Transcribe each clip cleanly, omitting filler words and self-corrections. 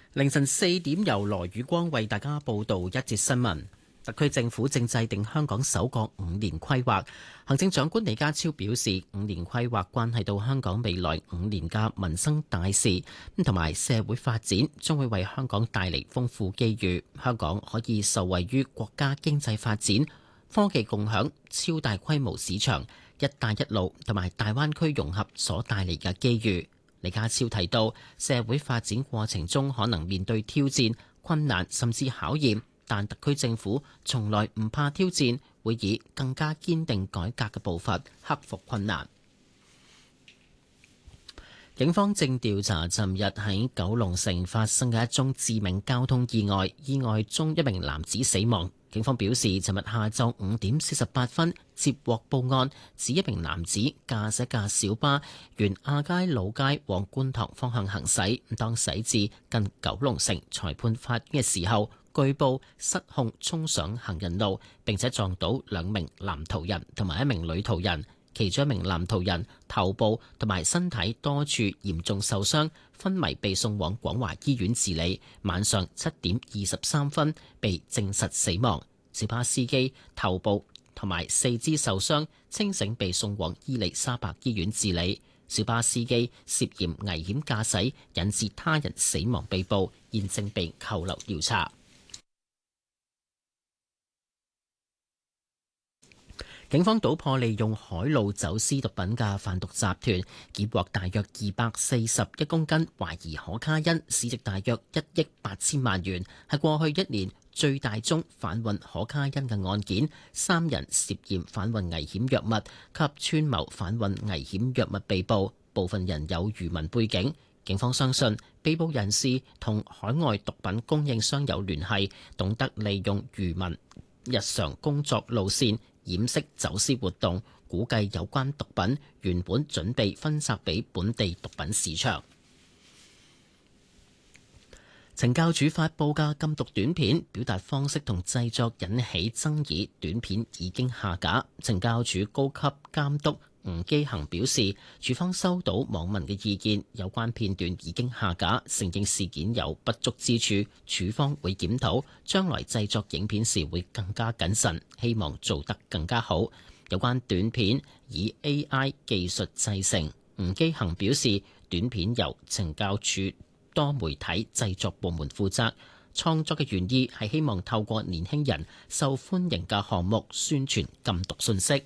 凌晨4點，由羅宇光為大家報道一節新聞。特區政府正制定香港首個5年規劃。行政長官李家超表示，5年規劃關係到香港未來5年嘅民生大事，同埋社會發展，將會為香港帶嚟豐富機遇。香港可以受惠於國家經濟發展、科技共享、超大規模市場、一帶一路同埋大灣區融合所帶嚟嘅機遇。李家超提到，社會發展過程中可能面對挑戰、困難甚至考驗，但特區政府從來唔怕挑戰，會以更加堅定改革嘅步伐克服困難。警方正調查尋日喺九龍城發生嘅一宗致命交通意外，意外中一名男子死亡。警方表示，尋日下晝5點48分接獲報案，指一名男子駕駛架小巴沿亞皆老街往觀塘方向行駛，當駛至近九龍城裁判法院嘅時候，據報失控衝上行人路，並且撞到2名男途人同埋1名女途人。其中1名男途人頭部同埋身體多處嚴重受傷，昏迷被送往廣華醫院治理。晚上7點23分被證實死亡。小巴司機頭部同埋4肢受傷，清醒被送往伊利沙伯醫院治理。小巴司機涉嫌危險駕駛引致他人死亡被捕，現正被扣留調查。警方搗破利用海路走私毒品嘅販毒集團，檢獲大約241公斤懷疑可卡因，市值大約1億8千萬元，係過去1年最大宗販運可卡因嘅案件。3人涉嫌販運危險藥物及串謀販運危險藥物被捕，部分人有漁民背景。警方相信被捕人士同海外毒品供應商有聯繫，懂得利用漁民日常工作路線掩飾走私活動，估計有關毒品原本準備分拆俾本地毒品市場。懲教署發布嘅禁毒短片表達方式同製作引起爭議，短片已經下架。懲教署高級監督吳基恒表示，署方收到網民嘅意見，有關片段已經下架，承認事件有不足之處，署方會檢討，將來製作影片時會更加謹慎，希望做得更加好。有關短片以 AI 技術製成，吳基恒表示，短片由懲教署多媒體製作部門負責，創作嘅原意係希望透過年輕人受歡迎嘅項目宣傳禁毒信息。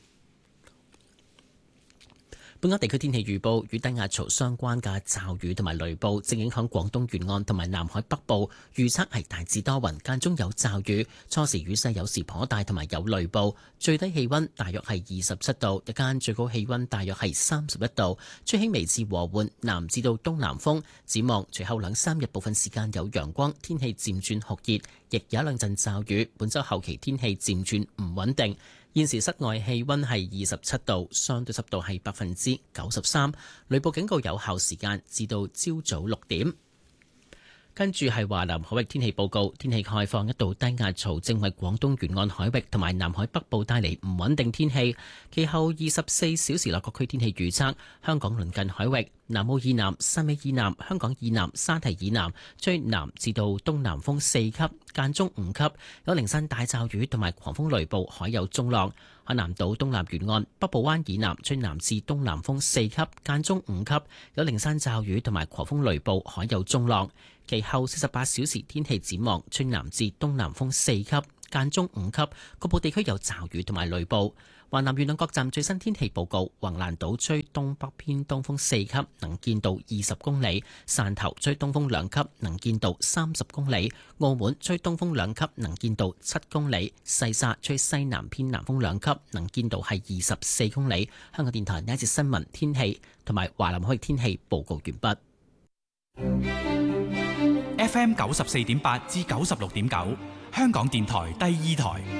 本港地區天氣預報，與低壓槽相關嘅驟雨同埋雷暴正影響廣東沿岸同埋南海北部，預測係大致多雲，間中有驟雨，初時雨勢有時頗大，同埋有雷暴。最低氣溫大約係27度，日間最高氣溫大約係31度，吹輕微至和緩南至到東南風。展望隨後2-3日部分時間有陽光，天氣漸轉酷熱，亦有一兩陣驟雨。本週後期天氣漸轉唔穩定。現時室外氣溫係27度，相對濕度係93%，雷暴警告有效時間至到朝早6點。跟住係華南海域天氣報告，天氣概況，一道低壓槽正為廣東沿岸海域同埋南海北部帶嚟唔穩定天氣。其後24小時內各區天氣預測：香港鄰近海域、南澳以南、汕尾以南、香港以南、沙堤以南吹南至到東南風4級，間中5級，有零散大驟雨同埋狂風雷暴，海有中浪。海南島東南沿岸、北部灣以南吹南至東南風4級，間中5級，有零散驟雨同埋狂風雷暴，海有中浪。其後48小時天氣展望，吹南至東南風4級，間中5級，局部地區有驟雨同埋雷暴。華南沿岸各站最新天氣報告：橫瀾島吹東北偏東風4級，能見度20公里；汕頭吹東風2級，能見度30公里；澳門吹東風2級，能見度7公里；西沙吹西南偏南風2級，能見度係24公里。香港電台呢一節新聞天氣同埋華南海域天氣報告完畢。 FM 94.8至96.9，香港電台第2台。